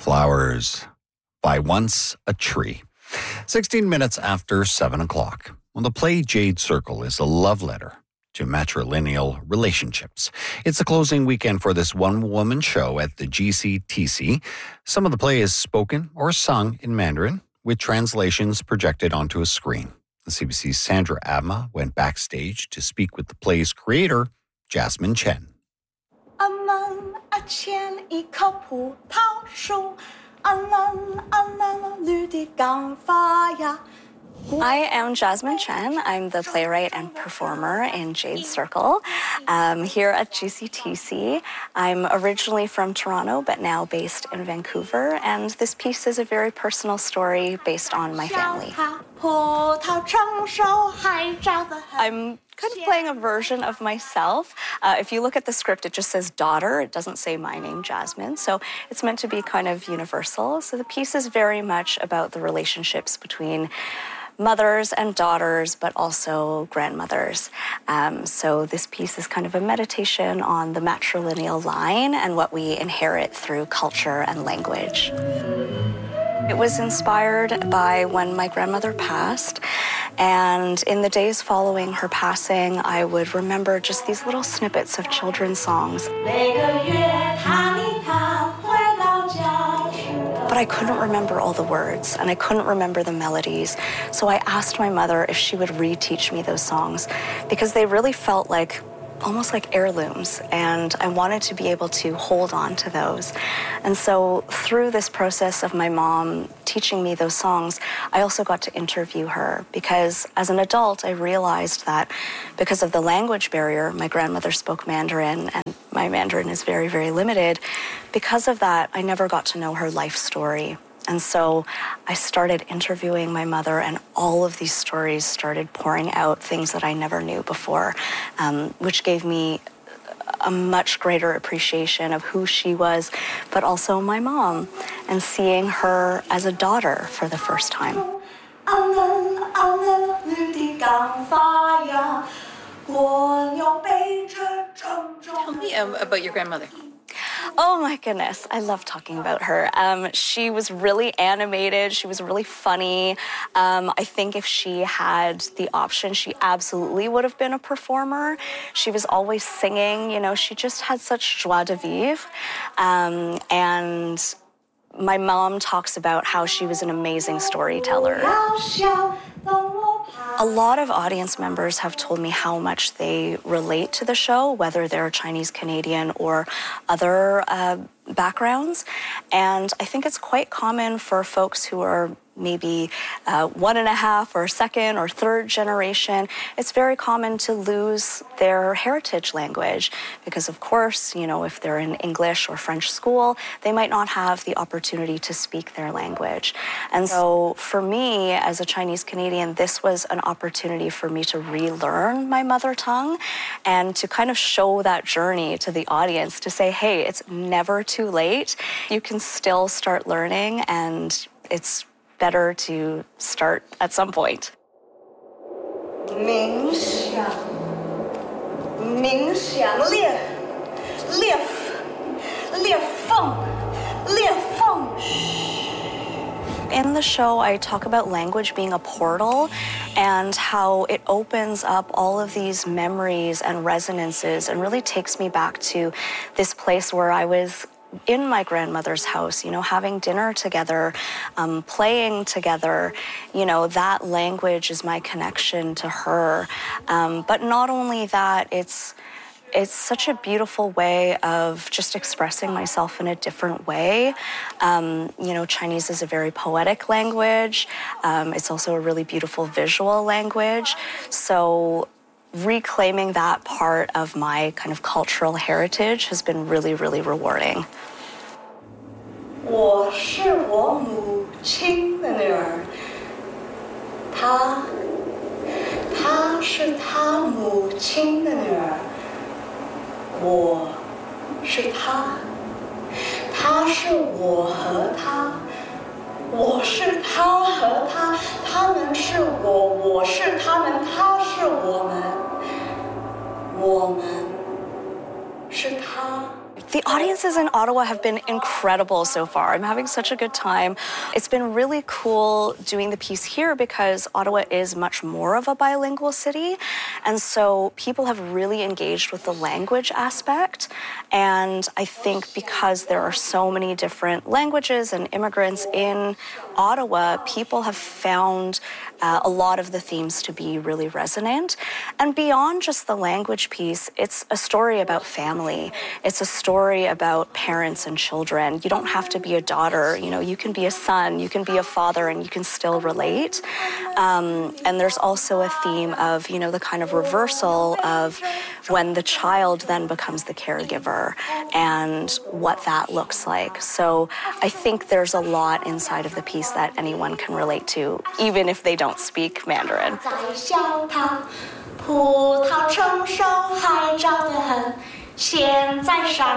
Flowers by Once a Tree. 16 minutes after 7 o'clock. Well, the play Jade Circle is a love letter to matrilineal relationships. It's the closing weekend for this one-woman show at the GCTC. Some of the play is spoken or sung in Mandarin, with translations projected onto a screen. The CBC's Sandra Abma went backstage to speak with the play's creator, Jasmine Chen. 前一棵葡萄树，绿的刚发芽。 I am Jasmine Chen. I'm the playwright and performer in Jade Circle here at GCTC. I'm originally from Toronto, but now based in Vancouver, and this piece is a very personal story based on my family. I'm kind of playing a version of myself. If you look at the script, it just says daughter. It doesn't say my name, Jasmine. So it's meant to be kind of universal. So the piece is very much about the relationships between mothers and daughters, but also grandmothers. So this piece is kind of a meditation on the matrilineal line and what we inherit through culture and language. It was inspired by when my grandmother passed, and in the days following her passing, I would remember just these little snippets of children's songs. But I couldn't remember all the words, and I couldn't remember the melodies. So I asked my mother if she would reteach me those songs, because they really felt like almost like heirlooms, and I wanted to be able to hold on to those. And so through this process of my mom teaching me those songs, I also got to interview her, because as an adult, I realized that because of the language barrier, my grandmother spoke Mandarin, and my Mandarin is very, very limited. Because of that, I never got to know her life story. And so I started interviewing my mother, and all of these stories started pouring out things that I never knew before, which gave me a much greater appreciation of who she was, but also my mom, and seeing her as a daughter for the first time. Tell me about your grandmother. Oh my goodness, I love talking about her. She was really animated, she was really funny. I think if she had the option, she absolutely would have been a performer. She was always singing, you know, she just had such joie de vivre. And my mom talks about how she was an amazing storyteller. A lot of audience members have told me how much they relate to the show, whether they're Chinese Canadian or other backgrounds. And I think it's quite common for folks who are maybe 1.5 or second or third generation. It's very common to lose their heritage language because, of course, you know, if they're in English or French school, they might not have the opportunity to speak their language. And so for me, as a Chinese Canadian, this was an opportunity for me to relearn my mother tongue and to kind of show that journey to the audience, to say, hey, it's never too late. You can still start learning, and it's better to start at some point. 冥想裂缝 In the show, I talk about language being a portal and how it opens up all of these memories and resonances and really takes me back to this place where I was in my grandmother's house, you know, having dinner together, playing together. You know, that language is my connection to her. But not only that, it's such a beautiful way of just expressing myself in a different way. You know, Chinese is a very poetic language. It's also a really beautiful visual language. So reclaiming that part of my kind of cultural heritage has been really, really rewarding. 我是我母亲的女儿，她是她母亲的女儿，我是她，她是我和她，我是她和她，他们是我，我是他们，他是我们，我们是他。 The audiences in Ottawa have been incredible so far. I'm having such a good time. It's been really cool doing the piece here because Ottawa is much more of a bilingual city. And so people have really engaged with the language aspect. And I think because there are so many different languages and immigrants in Ottawa, people have found a lot of the themes to be really resonant. And beyond just the language piece, it's a story about family. It's a story about parents and children. You don't have to be a daughter, you can be a son, you can be a father, and you can still relate. And there's also a theme of, the kind of reversal of when the child then becomes the caregiver and what that looks like. So I think there's a lot inside of the piece that anyone can relate to, even if they don't speak Mandarin. 葡萄成熟还早得很，现在上